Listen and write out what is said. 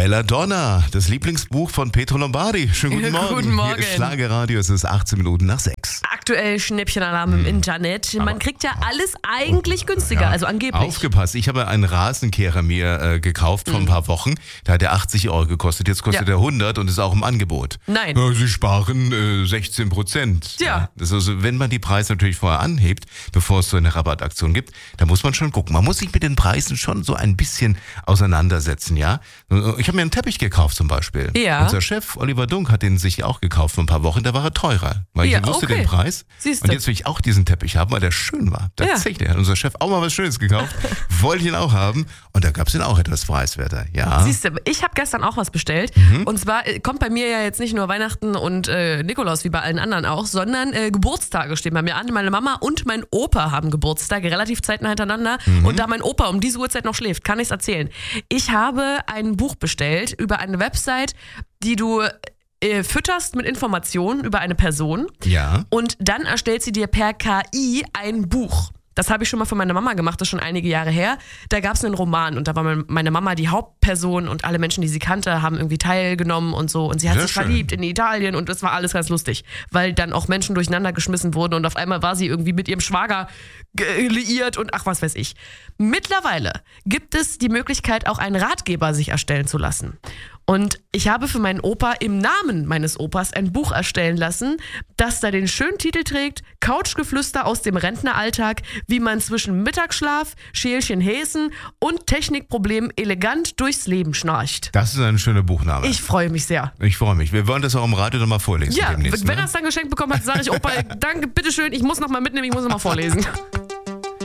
Belladonna, das Lieblingsbuch von Pietro Lombardi. Schönen guten Morgen. Guten Morgen. Hier ist Schlagerradio, es ist 18 Minuten nach 6. Aktuell Schnäppchenalarm im Internet. Man kriegt ja alles eigentlich günstiger, also angeblich. Aufgepasst, ich habe einen Rasenkehrer mir gekauft vor ein paar Wochen. Da hat der 80 Euro gekostet, jetzt kostet er 100 und ist auch im Angebot. Nein. Ja, Sie sparen 16%. Ja. Das ist also, wenn man die Preise natürlich vorher anhebt, bevor es so eine Rabattaktion gibt, da muss man schon gucken. Man muss sich mit den Preisen schon so ein bisschen auseinandersetzen, ja. Ich habe mir einen Teppich gekauft zum Beispiel. Ja. Unser Chef Oliver Dunk hat den sich auch gekauft vor ein paar Wochen, da war er teurer, weil ich wusste den Preis. Siehste. Und jetzt will ich auch diesen Teppich haben, weil der schön war. Tatsächlich, hat unser Chef auch mal was Schönes gekauft, wollte ich ihn auch haben und da gab es ihn auch etwas preiswerter. Ja. Siehst du, ich habe gestern auch was bestellt und zwar kommt bei mir ja jetzt nicht nur Weihnachten und Nikolaus wie bei allen anderen auch, sondern Geburtstage stehen bei mir an. Meine Mama und mein Opa haben Geburtstag, relativ zeitnah hintereinander und da mein Opa um diese Uhrzeit noch schläft, kann ich es erzählen. Ich habe ein Buch bestellt über eine Website, die du fütterst mit Informationen über eine Person und dann erstellt sie dir per KI ein Buch. Das habe ich schon mal für meine Mama gemacht, das ist schon einige Jahre her. Da gab es einen Roman und da war meine Mama die Hauptperson und alle Menschen, die sie kannte, haben irgendwie teilgenommen und so. Und sie hat sich verliebt in Italien und das war alles ganz lustig, weil dann auch Menschen durcheinander geschmissen wurden und auf einmal war sie irgendwie mit ihrem Schwager liiert und ach was weiß ich. Mittlerweile gibt es die Möglichkeit, auch einen Ratgeber sich erstellen zu lassen. Und ich habe für meinen Opa im Namen meines Opas ein Buch erstellen lassen, das da den schönen Titel trägt: Couchgeflüster aus dem Rentneralltag, wie man zwischen Mittagsschlaf, Schälchen Häsen und Technikproblemen elegant durchs Leben schnarcht. Das ist ein schöner Buchname. Ich freue mich sehr. Ich freue mich. Wir wollen das auch im Radio nochmal vorlesen. Ja, demnächst, wenn er es dann geschenkt bekommen hat, sage ich, Opa, danke, bitteschön, ich muss noch mal mitnehmen, ich muss noch mal vorlesen.